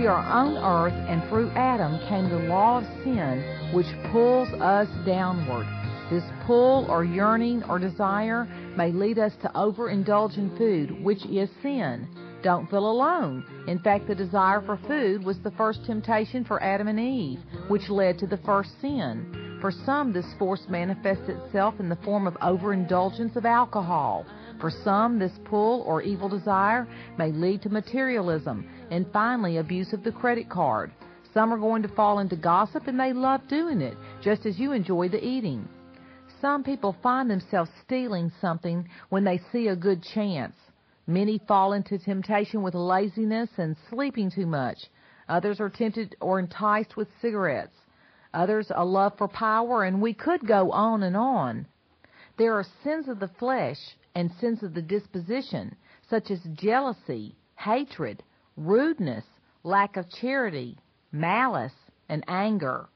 We are on earth, and through Adam came the law of sin, which pulls us downward. This pull or yearning or desire may lead us to overindulge in food, which is sin. Don't feel alone. In fact, the desire for food was the first temptation for Adam and Eve, which led to the first sin. For some, this force manifests itself in the form of overindulgence of alcohol. For some, this pull or evil desire may lead to materialism and finally abuse of the credit card. Some are going to fall into gossip, and they love doing it, just as you enjoy the eating. Some people find themselves stealing something when they see a good chance. Many fall into temptation with laziness and sleeping too much. Others are tempted or enticed with cigarettes. Others a love for power, and we could go on and on. There are sins of the flesh and sins of the disposition, such as jealousy, hatred, rudeness, lack of charity, malice, and anger.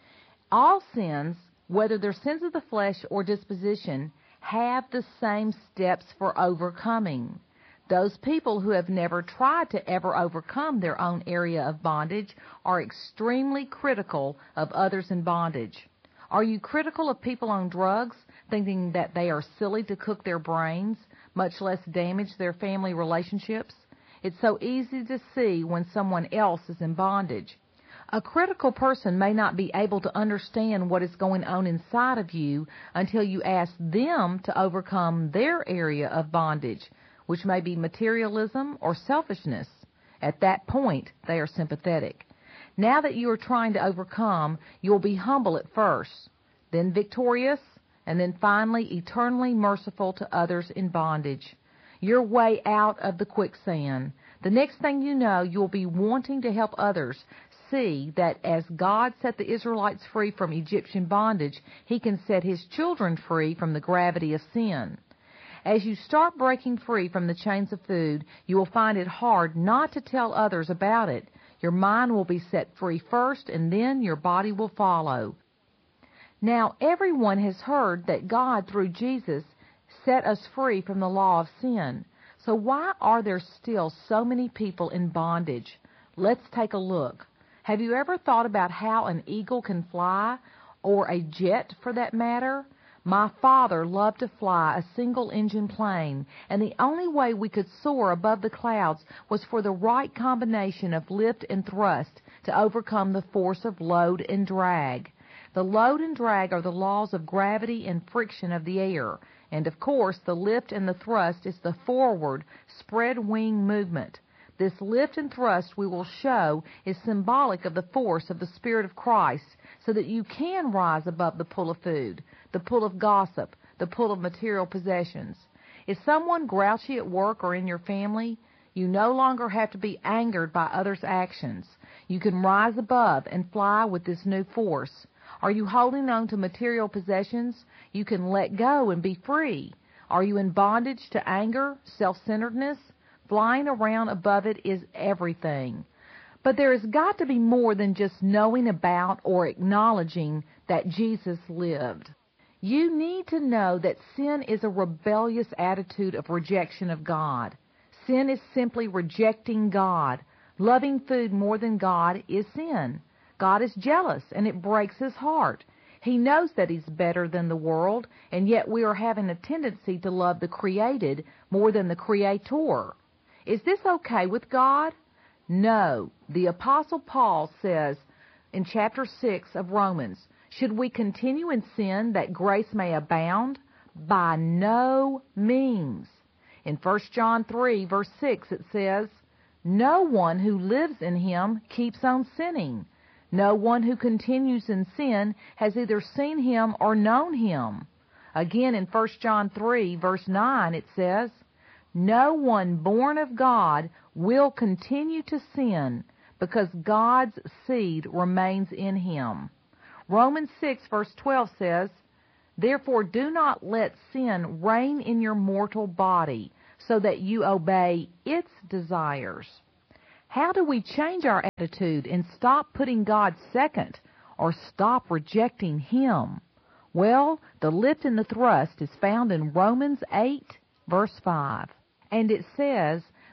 All sins, whether they're sins of the flesh or disposition, have the same steps for overcoming. Those people who have never tried to ever overcome their own area of bondage are extremely critical of others in bondage. Are you critical of people on drugs, thinking that they are silly to cook their brains, much less damage their family relationships? It's so easy to see when someone else is in bondage. A critical person may not be able to understand what is going on inside of you until you ask them to overcome their area of bondage, which may be materialism or selfishness. At that point, they are sympathetic. Now that you are trying to overcome, you will be humble at first, then victorious, and then finally eternally merciful to others in bondage. Your way out of the quicksand. The next thing you know, you will be wanting to help others see that as God set the Israelites free from Egyptian bondage, He can set His children free from the gravity of sin. As you start breaking free from the chains of food, you will find it hard not to tell others about it. Your mind will be set free first, and then your body will follow. Now, everyone has heard that God, through Jesus, set us free from the law of sin. So why are there still so many people in bondage? Let's take a look. Have you ever thought about how an eagle can fly, or a jet for that matter? My father loved to fly a single-engine plane, and the only way we could soar above the clouds was for the right combination of lift and thrust to overcome the force of load and drag. The load and drag are the laws of gravity and friction of the air, and of course the lift and the thrust is the forward, spread-wing movement. This lift and thrust, we will show, is symbolic of the force of the Spirit of Christ, so that you can rise above the pull of food, the pull of gossip, the pull of material possessions. Is someone grouchy at work or in your family? You no longer have to be angered by others' actions. You can rise above and fly with this new force. Are you holding on to material possessions? You can let go and be free. Are you in bondage to anger, self-centeredness? Flying around above it is everything. But there has got to be more than just knowing about or acknowledging that Jesus lived. You need to know that sin is a rebellious attitude of rejection of God. Sin is simply rejecting God. Loving food more than God is sin. God is jealous, and it breaks His heart. He knows that He's better than the world, and yet we are having a tendency to love the created more than the Creator. Is this okay with God? No. The Apostle Paul says in chapter 6 of Romans, should we continue in sin that grace may abound? By no means. In 1 John 3, verse 6, it says, no one who lives in Him keeps on sinning. No one who continues in sin has either seen Him or known Him. Again, in 1 John 3, verse 9, it says, no one born of God will continue to sin, because God's seed remains in him. Romans 6, verse 12 says, therefore do not let sin reign in your mortal body, so that you obey its desires. How do we change our attitude and stop putting God second, or stop rejecting Him? Well, the lift and the thrust is found in Romans 8, verse 5. And it says,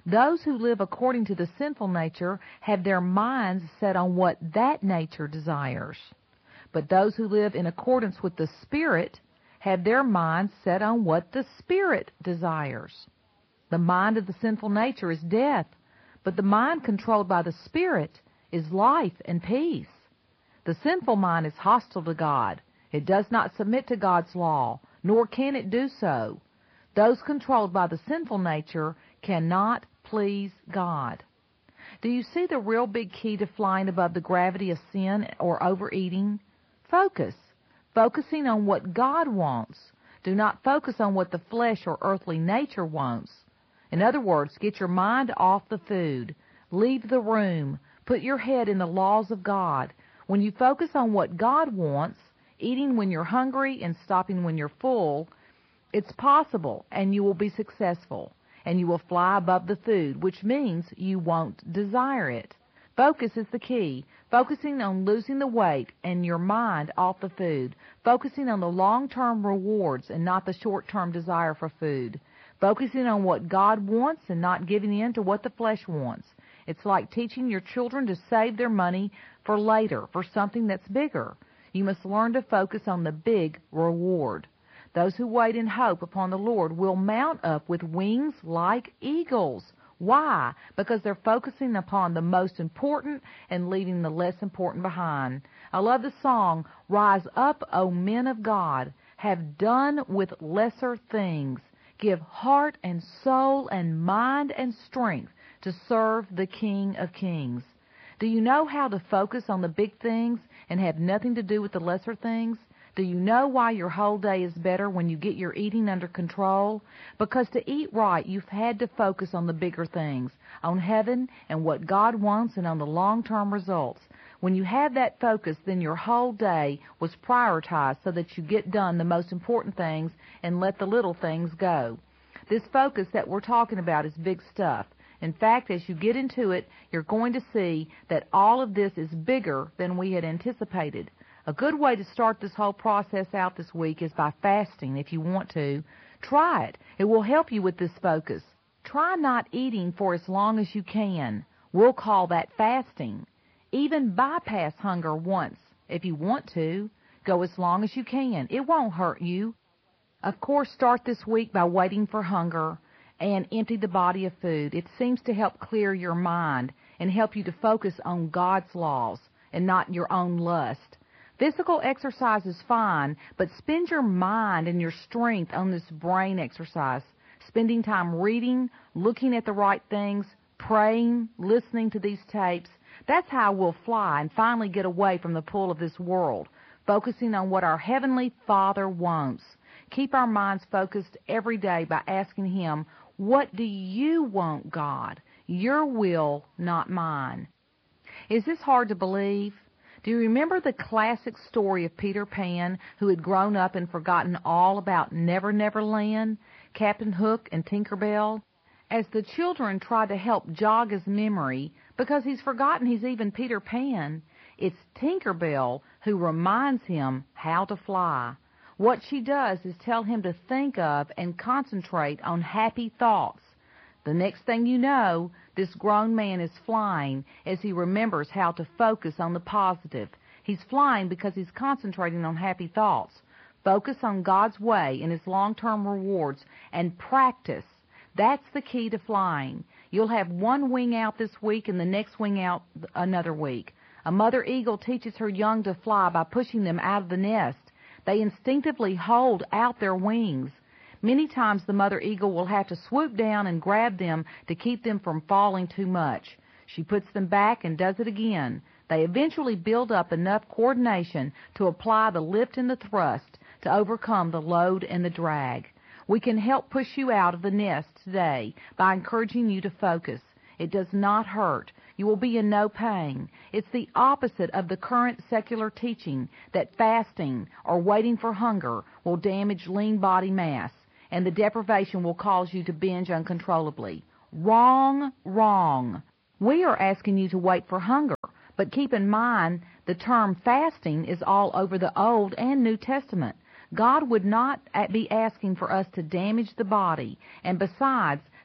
Those who live according to the sinful nature have their minds set on what that nature desires. But those who live in accordance with the Spirit have their minds set on what the Spirit desires. The mind of the sinful nature is death, but the mind controlled by the Spirit is life and peace. The sinful mind is hostile to God. It does not submit to God's law, nor can it do so. Those controlled by the sinful nature cannot please God. Do you see the real big key to flying above the gravity of sin or overeating? Focus. Focusing on what God wants. Do not focus on what the flesh or earthly nature wants. In other words, get your mind off the food. Leave the room. Put your head in the laws of God. When you focus on what God wants, eating when you're hungry and stopping when you're full, it's possible, and you will be successful, and you will fly above the food, which means you won't desire it. Focus is the key. Focusing on losing the weight and your mind off the food. Focusing on the long-term rewards and not the short-term desire for food. Focusing on what God wants and not giving in to what the flesh wants. It's like teaching your children to save their money for later, for something that's bigger. You must learn to focus on the big reward. Those who wait in hope upon the Lord will mount up with wings like eagles. Why? Because they're focusing upon the most important and leaving the less important behind. I love the song, "Rise up, O men of God, have done with lesser things. Give heart and soul and mind and strength to serve the King of Kings." Do you know how to focus on the big things and have nothing to do with the lesser things? Do you know why your whole day is better when you get your eating under control? Because to eat right, you've had to focus on the bigger things, on heaven and what God wants, and on the long-term results. When you have that focus, then your whole day was prioritized so that you get done the most important things and let the little things go. This focus that we're talking about is big stuff. In fact, as you get into it, you're going to see that all of this is bigger than we had anticipated. A good way to start this whole process out this week is by fasting if you want to. Try it. It will help you with this focus. Try not eating for as long as you can. We'll call that fasting. Even bypass hunger once if you want to. Go as long as you can. It won't hurt you. Of course, start this week by waiting for hunger and empty the body of food. It seems to help clear your mind and help you to focus on God's laws and not your own lust. Physical exercise is fine, but spend your mind and your strength on this brain exercise. Spending time reading, looking at the right things, praying, listening to these tapes. That's how we'll fly and finally get away from the pull of this world, focusing on what our Heavenly Father wants. Keep our minds focused every day by asking Him, "What do you want, God? Your will, not mine." Is this hard to believe? Do you remember the classic story of Peter Pan, who had grown up and forgotten all about Never Never Land, Captain Hook, and Tinker Bell? As the children try to help jog his memory, because he's forgotten he's even Peter Pan, it's Tinker Bell who reminds him how to fly. What she does is tell him to think of and concentrate on happy thoughts. The next thing you know, this grown man is flying as he remembers how to focus on the positive. He's flying because he's concentrating on happy thoughts. Focus on God's way and His long-term rewards and practice. That's the key to flying. You'll have one wing out this week and the next wing out another week. A mother eagle teaches her young to fly by pushing them out of the nest. They instinctively hold out their wings. Many times the mother eagle will have to swoop down and grab them to keep them from falling too much. She puts them back and does it again. They eventually build up enough coordination to apply the lift and the thrust to overcome the load and the drag. We can help push you out of the nest today by encouraging you to focus. It does not hurt. You will be in no pain. It's the opposite of the current secular teaching that fasting or waiting for hunger will damage lean body mass, and the deprivation will cause you to binge uncontrollably. Wrong, wrong. We are asking you to wait for hunger, but keep in mind the term fasting is all over the Old and New Testament. God would not be asking for us to damage the body, and besides,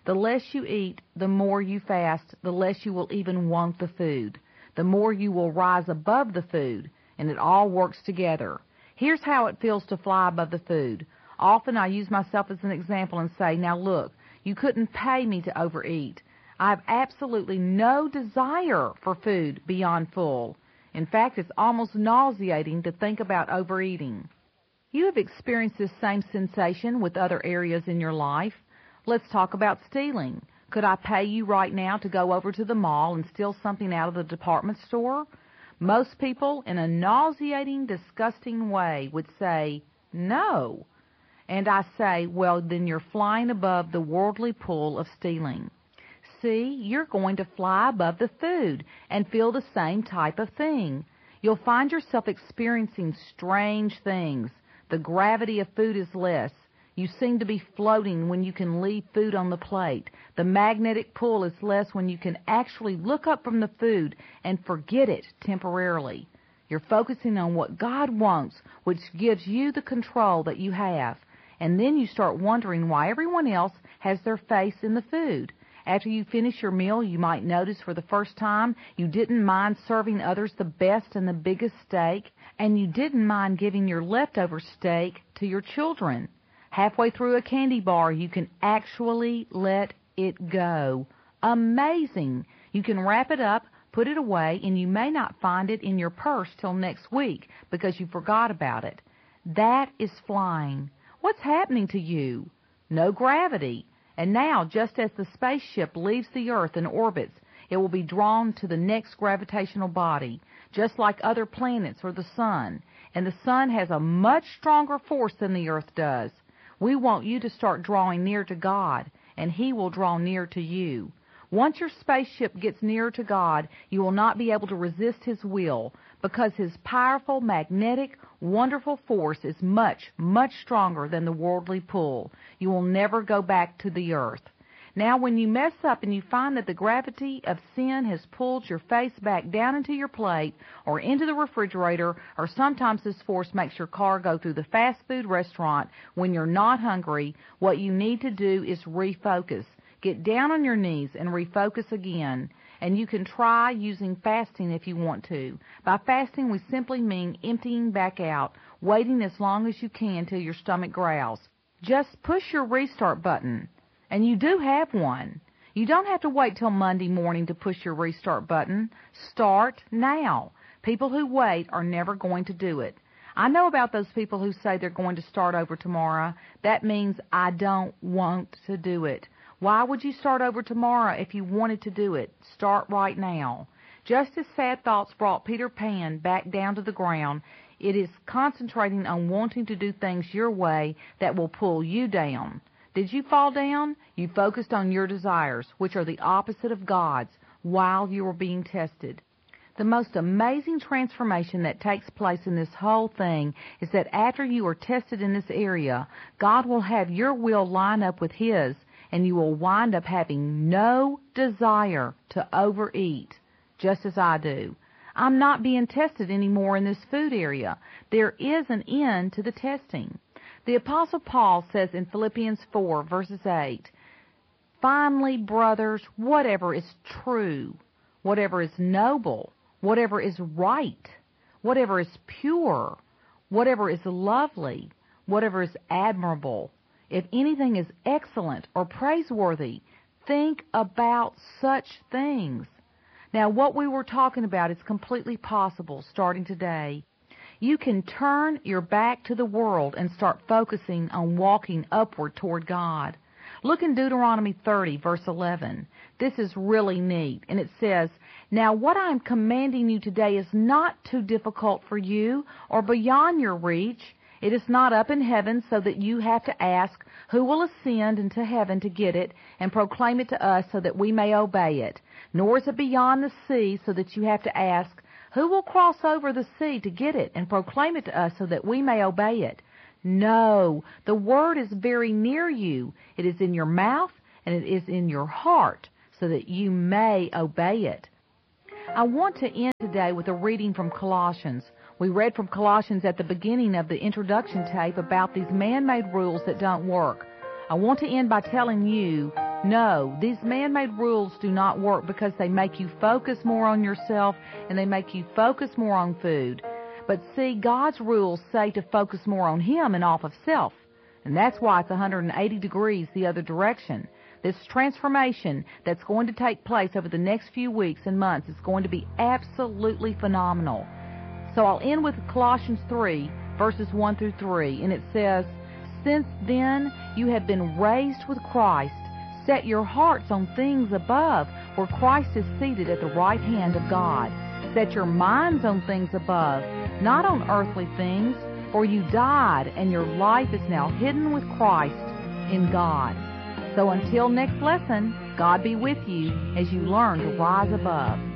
The less you eat, the more you fast, the less you will even want the food. The more you will rise above the food, and it all works together. Here's how it feels to fly above the food. Often I use myself as an example and say, now look, you couldn't pay me to overeat. I have absolutely no desire for food beyond full. In fact, it's almost nauseating to think about overeating. You have experienced this same sensation with other areas in your life. Let's talk about stealing. Could I pay you right now to go over to the mall and steal something out of the department store? Most people, in a nauseating, disgusting way, would say, no. And I say, well, then you're flying above the worldly pull of stealing. See, you're going to fly above the food and feel the same type of thing. You'll find yourself experiencing strange things. The gravity of food is less. You seem to be floating when you can leave food on the plate. The magnetic pull is less when you can actually look up from the food and forget it temporarily. You're focusing on what God wants, which gives you the control that you have. And then you start wondering why everyone else has their face in the food. After you finish your meal, you might notice for the first time you didn't mind serving others the best and the biggest steak, and you didn't mind giving your leftover steak to your children. Halfway through a candy bar, you can actually let it go. Amazing! You can wrap it up, put it away, and you may not find it in your purse till next week because you forgot about it. That is flying. What's happening to you? No gravity. And now, just as the spaceship leaves the Earth and orbits, it will be drawn to the next gravitational body, just like other planets or the Sun. And the Sun has a much stronger force than the Earth does. We want you to start drawing near to God, and He will draw near to you. Once your spaceship gets nearer to God, you will not be able to resist His will, because His powerful, magnetic, wonderful force is much, much stronger than the worldly pull. You will never go back to the earth. Now, when you mess up and you find that the gravity of sin has pulled your face back down into your plate or into the refrigerator, or sometimes this force makes your car go through the fast food restaurant when you're not hungry, what you need to do is refocus. Get down on your knees and refocus again. And you can try using fasting if you want to. By fasting, we simply mean emptying back out, waiting as long as you can till your stomach growls. Just push your restart button. And you do have one. You don't have to wait till Monday morning to push your restart button. Start now. People who wait are never going to do it. I know about those people who say they're going to start over tomorrow. That means I don't want to do it. Why would you start over tomorrow if you wanted to do it? Start right now. Just as sad thoughts brought Peter Pan back down to the ground, it is concentrating on wanting to do things your way that will pull you down. Did you fall down? You focused on your desires, which are the opposite of God's, while you were being tested. The most amazing transformation that takes place in this whole thing is that after you are tested in this area, God will have your will line up with His, and you will wind up having no desire to overeat, just as I do. I'm not being tested anymore in this food area. There is an end to the testing. The Apostle Paul says in Philippians 4, verses 8, "Finally, brothers, whatever is true, whatever is noble, whatever is right, whatever is pure, whatever is lovely, whatever is admirable, if anything is excellent or praiseworthy, think about such things." Now, what we were talking about is completely possible starting today. You can turn your back to the world and start focusing on walking upward toward God. Look in Deuteronomy 30, verse 11. This is really neat, and it says, "Now what I am commanding you today is not too difficult for you or beyond your reach. It is not up in heaven so that you have to ask, who will ascend into heaven to get it and proclaim it to us so that we may obey it? Nor is it beyond the sea so that you have to ask, who will cross over the sea to get it and proclaim it to us so that we may obey it? No, the word is very near you. It is in your mouth and it is in your heart so that you may obey it." I want to end today with a reading from Colossians. We read from Colossians at the beginning of the introduction tape about these man-made rules that don't work. I want to end by telling you, No, these man-made rules do not work because they make you focus more on yourself and they make you focus more on food. But see, God's rules say to focus more on Him and off of self. And that's why it's 180 degrees the other direction. This transformation that's going to take place over the next few weeks and months is going to be absolutely phenomenal. So I'll end with Colossians 3, verses 1 through 3, and it says, "Since then you have been raised with Christ. Set your hearts on things above, where Christ is seated at the right hand of God. Set your minds on things above, not on earthly things, for you died, and your life is now hidden with Christ in God." So until next lesson, God be with you as you learn to rise above.